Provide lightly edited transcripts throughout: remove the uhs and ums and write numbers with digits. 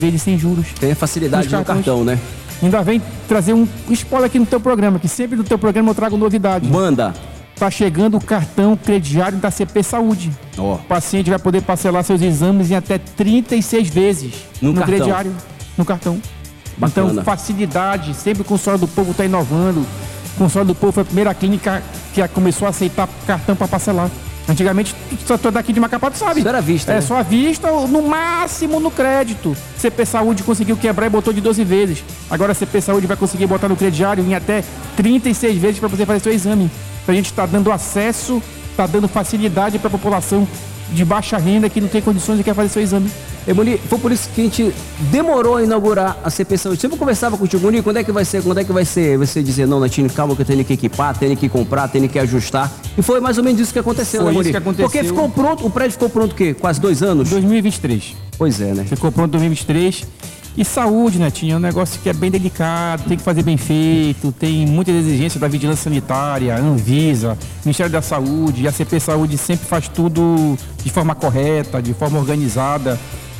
vezes sem juros. Tem a facilidade do cartão, né? Ainda vem trazer um spoiler aqui no teu programa, que sempre no teu programa eu trago novidade. Manda. Tá chegando o cartão crediário da CP Saúde. Ó. O paciente vai poder parcelar seus exames em até 36 vezes no crediário, no cartão. Bacana. Então, facilidade, sempre o Consórcio do Povo está inovando. O Consórcio do Povo foi a primeira clínica que começou a aceitar cartão para parcelar. Antigamente, tu daqui de Macapá, tu sabe. Isso era à vista, né? Só à vista, ou no máximo no crédito. CP Saúde conseguiu quebrar e botou de 12 vezes. Agora a CP Saúde vai conseguir botar no crediário em até 36 vezes para você fazer seu exame. Então a gente está dando acesso, está dando facilidade para a população de baixa renda que não tem condições e quer fazer seu exame. Moni, foi por isso que a gente demorou a inaugurar a CP Saúde. Sempre conversava contigo, Moni, quando é que vai ser? Você dizer, não, Netinho, calma que eu tenho que equipar, tenho que comprar, tenho que ajustar. E foi mais ou menos isso que aconteceu, né, Moni? Isso que aconteceu. Porque ficou pronto, o prédio ficou pronto o quê? Quase 2 anos? 2023. Pois é, né? Ficou pronto em 2023. E saúde, Netinho, é um negócio que é bem delicado, tem que fazer bem feito, tem muitas exigências da vigilância sanitária, Anvisa, Ministério da Saúde, e a CP Saúde sempre faz tudo de forma correta, de forma organizada.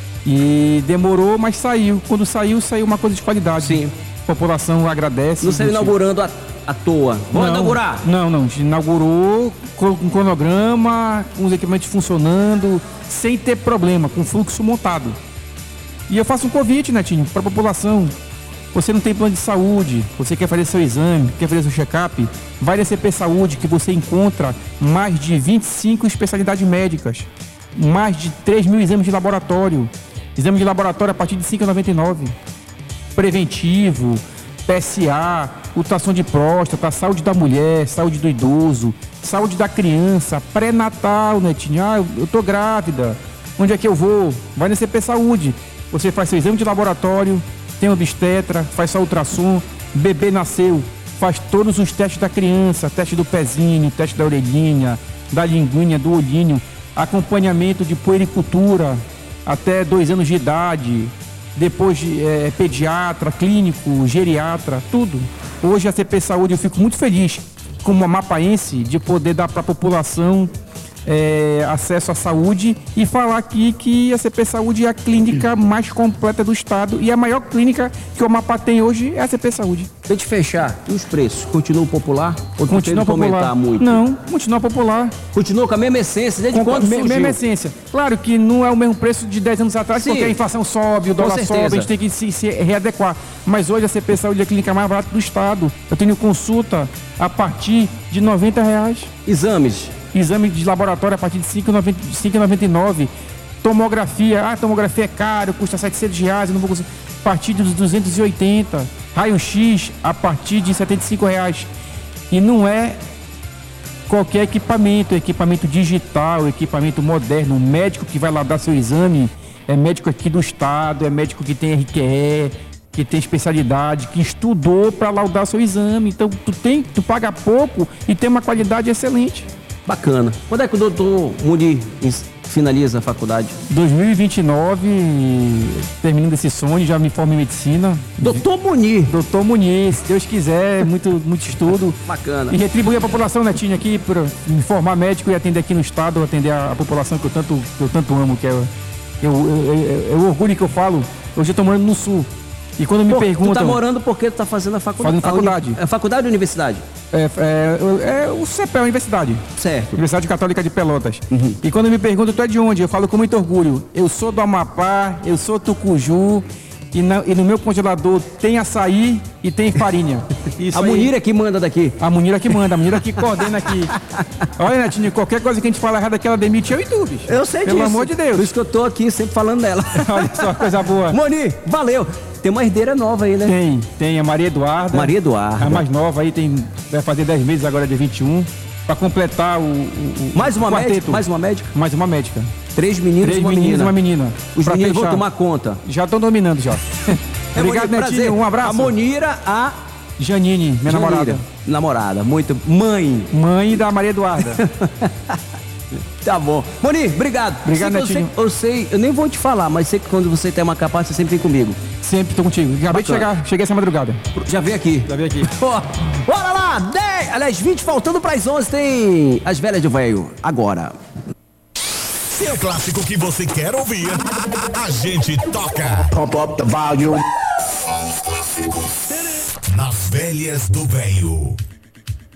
E demorou, mas saiu. Quando saiu uma coisa de qualidade. Sim. A população agradece. Não saiu inaugurando à toa. Vamos inaugurar? Não. A gente inaugurou com um cronograma, com os equipamentos funcionando, sem ter problema, com fluxo montado. E eu faço um convite, Netinho, para a população. Você não tem plano de saúde, você quer fazer seu exame, quer fazer seu check-up, vai na CP Saúde que você encontra mais de 25 especialidades médicas, mais de 3 mil exames de laboratório. Exame de laboratório a partir de R$ 5,99. Preventivo, PSA, ultrassom de próstata, saúde da mulher, saúde do idoso, saúde da criança, pré-natal, Netinho. Eu tô grávida. Onde é que eu vou? Vai na CP Saúde. Você faz seu exame de laboratório, tem obstetra, faz só ultrassom, bebê nasceu, faz todos os testes da criança, teste do pezinho, teste da orelhinha, da linguinha, do olhinho, acompanhamento de puericultura até 2 anos de idade, depois pediatra, clínico, geriatra, tudo. Hoje a CP Saúde, eu fico muito feliz como amapaense de poder dar para a população acesso à saúde e falar aqui que a CP Saúde é a clínica mais completa do estado e a maior clínica que o Amapá tem hoje é a CP Saúde. Pra gente fechar, e os preços? Continuam popular? Ou continua popular? Aumentar muito? Não, continua popular. Continua com a mesma essência? Desde quando surgiu? Mesma essência. Claro que não é o mesmo preço de 10 anos atrás, porque a inflação sobe, o dólar sobe, a gente tem que se readequar. Mas hoje a CP Saúde é a clínica mais barata do estado. Eu tenho consulta a partir de R$ 90. Exame de laboratório a partir de R$ 5,99. Tomografia, tomografia é caro, custa R$ 700, eu não vou conseguir. A partir dos 280. Raio-X a partir de R$ 75. E não é qualquer equipamento, equipamento digital, equipamento moderno. O médico que vai lá dar seu exame é médico aqui do estado, é médico que tem RQE, que tem especialidade, que estudou para laudar seu exame. Então tu paga pouco e tem uma qualidade excelente. Bacana. Quando é que o doutor Muni finaliza a faculdade? 2029, terminando esse sonho, já me formo em medicina. Doutor Muni. Doutor Muni, se Deus quiser, muito estudo. Bacana. E retribuir a população, Netinho, aqui, por me formar médico e atender aqui no estado, atender a população que eu tanto amo, que é o orgulho que eu falo. Hoje eu estou morando no sul. E quando me perguntam... Tu tá morando porque tu tá fazendo a faculdade? Fazendo faculdade. É faculdade ou universidade? O CEPEL, a universidade. Certo. Universidade Católica de Pelotas. Uhum. E quando me perguntam, tu é de onde? Eu falo com muito orgulho. Eu sou do Amapá, eu sou tucuju. E no meu congelador tem açaí e tem farinha. Isso a Munira que manda daqui. A Munira que manda, a Munira que coordena aqui. Olha, Netinho, qualquer coisa que a gente fala errado aqui, ela demite eu e tu, bicho. Eu sei disso. Pelo amor de Deus. Por isso que eu tô aqui sempre falando dela. Olha só, coisa boa. Moni, valeu. Tem uma herdeira nova aí, né? Tem a Maria Eduarda. Maria Eduarda. A mais nova aí, vai fazer 10 meses agora, dia 21. Pra completar mais uma quarteto. Médica? Mais uma médica? Mais uma médica. 3 meninos e uma menina. Os meninos vão tomar conta. Já estão dominando, já. Obrigado, Netinho. Um abraço. A Monira, a Janine, minha namorada. Namorada, muito. Mãe. Mãe da Maria Eduarda. Tá bom. Moni, obrigado. Obrigado, Netinho. Eu nem vou te falar, mas sei que quando você tem uma capaz, você sempre vem comigo. Sempre tô contigo. Acabei de chegar, cheguei essa madrugada. Já veio aqui. Bora lá, 10, aliás, 20 faltando para as 11, tem as velhas do velho. Agora. Se é clássico que você quer ouvir, a gente toca. Pump up the volume. Nas velhas do véio.